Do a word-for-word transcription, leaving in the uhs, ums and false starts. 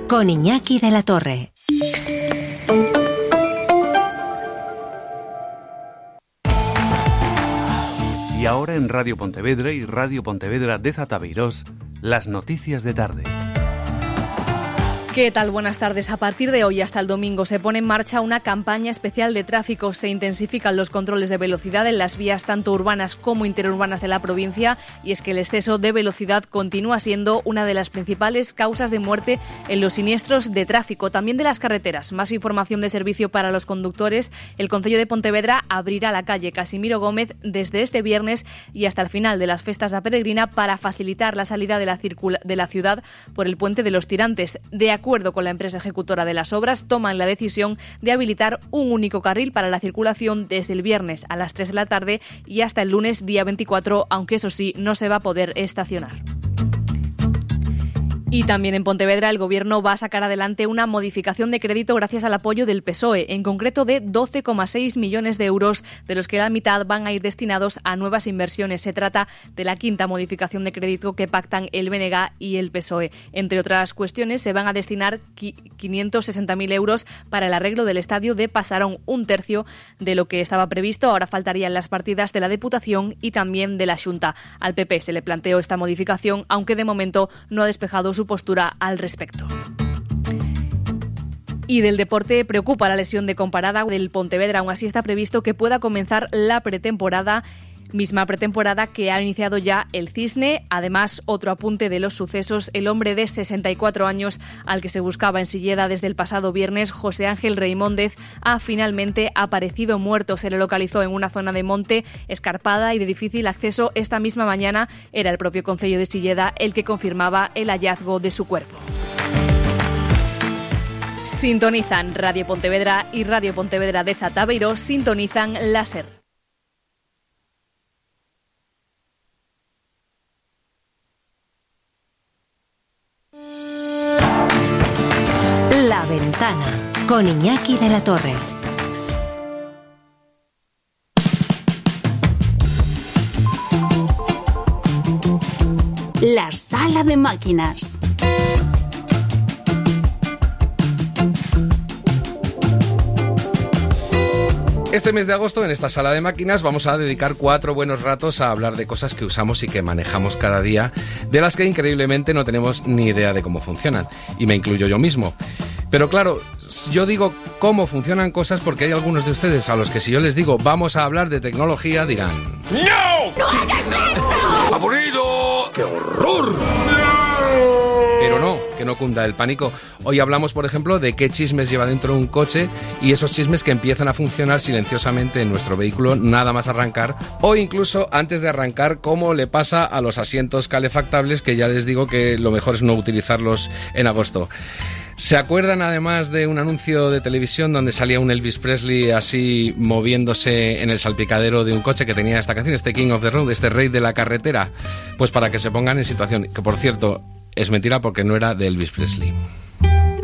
con Iñaki de la Torre. Y ahora en Radio Pontevedra y Radio Pontevedra de Zatabeirós, las noticias de tarde. ¿Qué tal? Buenas tardes. A partir de hoy hasta el domingo se pone en marcha una campaña especial de tráfico. Se intensifican los controles de velocidad en las vías tanto urbanas como interurbanas de la provincia, y es que el exceso de velocidad continúa siendo una de las principales causas de muerte en los siniestros de tráfico, también de las carreteras. Más información de servicio para los conductores. El Concello de Pontevedra abrirá la calle Casimiro Gómez desde este viernes y hasta el final de las festas da Peregrina para facilitar la salida de la, circula- de la ciudad por el Puente de los Tirantes. De acuerdo De acuerdo con la empresa ejecutora de las obras, toman la decisión de habilitar un único carril para la circulación desde el viernes a las tres de la tarde y hasta el lunes día veinticuatro, aunque eso sí, no se va a poder estacionar. Y también en Pontevedra el Gobierno va a sacar adelante una modificación de crédito gracias al apoyo del P S O E, en concreto de doce coma seis millones de euros, de los que la mitad van a ir destinados a nuevas inversiones. Se trata de la quinta modificación de crédito que pactan el B N G y el P S O E. Entre otras cuestiones, se van a destinar quinientos sesenta mil euros para el arreglo del estadio de Pasarón, un tercio de lo que estaba previsto. Ahora faltarían las partidas de la Deputación y también de la Xunta. Al P P se le planteó esta modificación, aunque de momento no ha despejado su postura al respecto. Y del deporte, preocupa la lesión de Comparada del Pontevedra. Aún así está previsto que pueda comenzar la pretemporada, misma pretemporada que ha iniciado ya el Cisne. Además, otro apunte de los sucesos: el hombre de sesenta y cuatro años al que se buscaba en Silleda desde el pasado viernes, José Ángel Reimóndez, ha finalmente aparecido muerto. Se le localizó en una zona de monte escarpada y de difícil acceso. Esta misma mañana era el propio concello de Silleda el que confirmaba el hallazgo de su cuerpo. Sintonizan Radio Pontevedra y Radio Pontevedra de Zatabeirós, sintonizan la SER. La Ventana, con Iñaki de la Torre. La sala de máquinas. Este mes de agosto, en esta sala de máquinas, vamos a dedicar cuatro buenos ratos a hablar de cosas que usamos y que manejamos cada día, de las que increíblemente no tenemos ni idea de cómo funcionan, y me incluyo yo mismo. Pero claro, yo digo cómo funcionan cosas porque hay algunos de ustedes a los que si yo les digo vamos a hablar de tecnología dirán ¡No! ¡No hagas eso! ¡Aburrido! ¡Qué horror! Pero no, que no cunda el pánico. Hoy hablamos, por ejemplo, de qué chismes lleva dentro un coche y esos chismes que empiezan a funcionar silenciosamente en nuestro vehículo nada más arrancar, o incluso antes de arrancar, como le pasa a los asientos calefactables, que ya les digo que lo mejor es no utilizarlos en agosto. ¿Se acuerdan además de un anuncio de televisión donde salía un Elvis Presley así moviéndose en el salpicadero de un coche que tenía esta canción, este King of the Road, este rey de la carretera? Pues para que se pongan en situación, que por cierto es mentira porque no era de Elvis Presley.